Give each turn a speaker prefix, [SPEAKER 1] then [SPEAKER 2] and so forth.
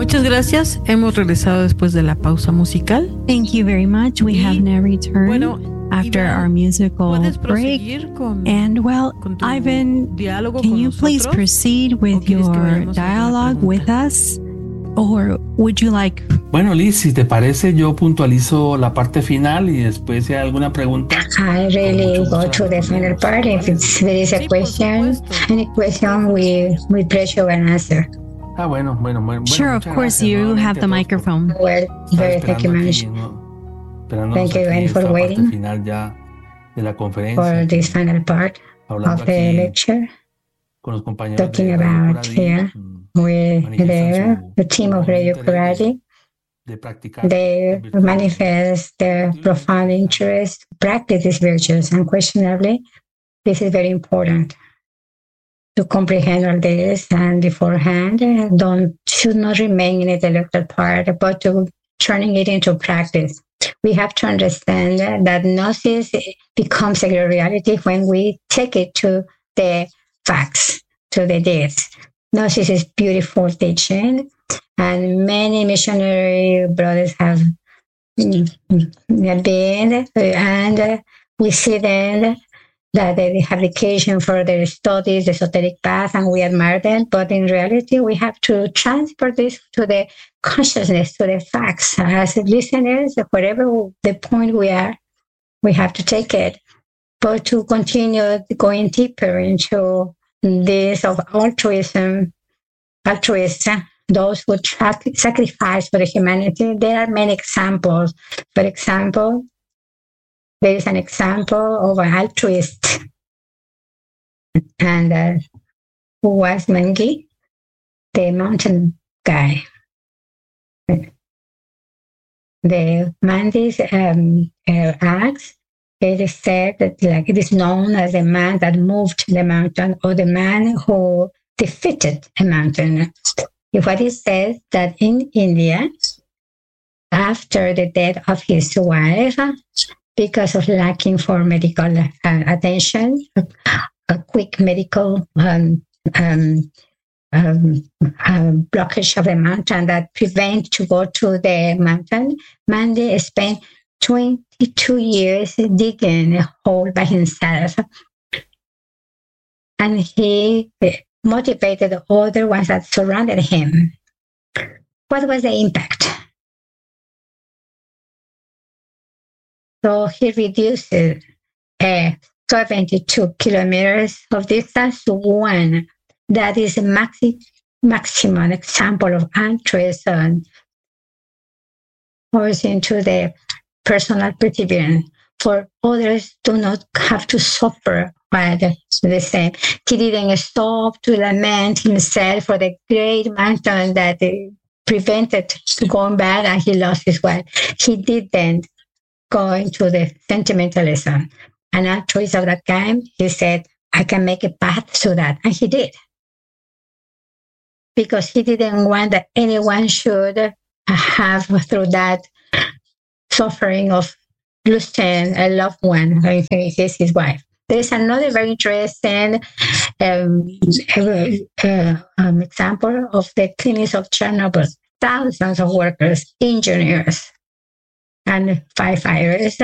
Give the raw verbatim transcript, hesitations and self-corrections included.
[SPEAKER 1] Muchas gracias. Hemos regresado después de la pausa musical.
[SPEAKER 2] Thank you very much. We
[SPEAKER 1] Y,
[SPEAKER 2] have now returned
[SPEAKER 1] bueno,
[SPEAKER 2] after
[SPEAKER 1] Iván,
[SPEAKER 2] our musical
[SPEAKER 1] ¿puedes
[SPEAKER 2] break.
[SPEAKER 1] proseguir con,
[SPEAKER 2] And well,
[SPEAKER 1] con tu
[SPEAKER 2] Ivan,
[SPEAKER 1] diálogo
[SPEAKER 2] can
[SPEAKER 1] con
[SPEAKER 2] you please
[SPEAKER 1] nosotros?
[SPEAKER 2] proceed
[SPEAKER 1] ¿O
[SPEAKER 2] with
[SPEAKER 1] quieres que
[SPEAKER 2] your
[SPEAKER 1] vayamos a alguna
[SPEAKER 2] dialogue
[SPEAKER 1] pregunta?
[SPEAKER 2] with us? Or would you like?
[SPEAKER 3] Bueno, Liz, si te parece, yo puntualizo la parte final y después si hay alguna pregunta.
[SPEAKER 4] I really go to the final part. If it's, there is a
[SPEAKER 1] Sí, por
[SPEAKER 4] question,
[SPEAKER 1] supuesto.
[SPEAKER 4] any question, we, with pleasure and answer.
[SPEAKER 3] Ah, bueno, bueno, bueno.
[SPEAKER 2] Sure,
[SPEAKER 3] bueno,
[SPEAKER 2] of
[SPEAKER 3] muchas
[SPEAKER 2] course,
[SPEAKER 3] gracias
[SPEAKER 2] you
[SPEAKER 3] nuevamente
[SPEAKER 2] have the
[SPEAKER 3] a todos por
[SPEAKER 2] microphone.
[SPEAKER 4] Well,
[SPEAKER 3] estar
[SPEAKER 4] very thank you
[SPEAKER 3] esperando
[SPEAKER 4] much
[SPEAKER 3] aquí, ¿no? Esperándonos
[SPEAKER 4] Thank you
[SPEAKER 3] aquí
[SPEAKER 4] again
[SPEAKER 3] en
[SPEAKER 4] for
[SPEAKER 3] esta parte
[SPEAKER 4] waiting
[SPEAKER 3] final ya de la conferencia,
[SPEAKER 4] for this final part
[SPEAKER 3] hablando
[SPEAKER 4] of the
[SPEAKER 3] aquí
[SPEAKER 4] lecture,
[SPEAKER 3] con los compañeros
[SPEAKER 4] talking
[SPEAKER 3] de Radio
[SPEAKER 4] about
[SPEAKER 3] Coradí,
[SPEAKER 4] here
[SPEAKER 3] mm,
[SPEAKER 4] with
[SPEAKER 3] manifiestan
[SPEAKER 4] the,
[SPEAKER 3] su,
[SPEAKER 4] the team
[SPEAKER 3] su
[SPEAKER 4] of
[SPEAKER 3] gran
[SPEAKER 4] Radio
[SPEAKER 3] interés de,
[SPEAKER 4] Karate.
[SPEAKER 3] de practicar
[SPEAKER 4] They
[SPEAKER 3] las virtudes.
[SPEAKER 4] manifest their profound interest to practice these virtues. Unquestionably, this is very important to comprehend all this, and beforehand, uh, don't should not remain in the intellectual part, but to turning it into practice. We have to understand that gnosis becomes a reality when we take it to the facts, to the deeds. Gnosis is beautiful teaching, and many missionary brothers have been, and we see them that they have occasion for their studies, the esoteric path, and we admire them. But in reality, we have to transfer this to the consciousness, to the facts. As listeners, wherever the point we are, we have to take it. But to continue going deeper into this of altruism, altruism, those who tra- sacrifice for the humanity, there are many examples. For example, there is an example of an altruist, and uh, who was Mangi, the mountain guy. The Mandi's um, uh, acts, it is said that like it is known as the man that moved the mountain, or the man who defeated a mountain. What it says that in India, after the death of his wife, because of lacking for medical uh, attention, a quick medical um, um, um, um, blockage of the mountain that prevent to go to the mountain, Mandy spent twenty-two years digging a hole by himself. And he motivated the other ones that surrounded him. What was the impact? So he reduced uh, seventy-two kilometers of distance to one. That is a maxi- maximum example of altruism, goes into the personal perseverance. For others do not have to suffer by the, the same. He didn't stop to lament himself for the great mountain that uh, prevented going back, and he lost his wife. He didn't go into the sentimentalism. And altruist of that time, he said, I can make a path to that. And he did. Because he didn't want that anyone should have through that suffering of losing a loved one, in his, his wife. There's another very interesting um, uh, um, example of the clinics of Chernobyl. Thousands of workers, engineers, and firefighters